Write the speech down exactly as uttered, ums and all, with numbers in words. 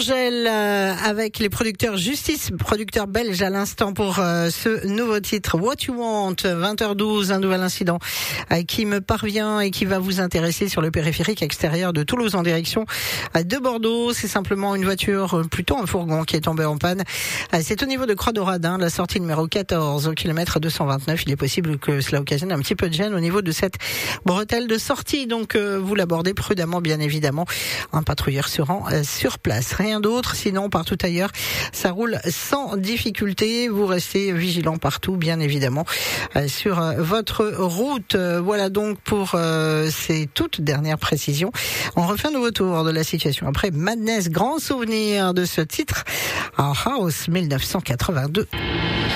Angèle euh, avec les producteurs Justice, producteurs belges à l'instant pour euh, ce nouveau titre What You Want. Vingt heures douze, un nouvel incident euh, qui me parvient et qui va vous intéresser sur le périphérique extérieur de Toulouse en direction euh, de Bordeaux. C'est simplement une voiture, euh, plutôt un fourgon qui est tombé en panne. Euh, c'est au niveau de Croix-d'Oradin, la sortie numéro quatorze au kilomètre deux cent vingt-neuf. Il est possible que cela occasionne un petit peu de gêne au niveau de cette bretelle de sortie. Donc euh, vous l'abordez prudemment, bien évidemment. Un patrouilleur se rend euh, sur place. Rien d'autre, sinon partout ailleurs, ça roule sans difficulté. Vous restez vigilant partout, bien évidemment, euh, sur euh, votre route. Euh, voilà donc pour euh, ces toutes dernières précisions. On refait un nouveau tour de la situation après Madness, grand souvenir de ce titre, Our House mille neuf cent quatre-vingt-deux.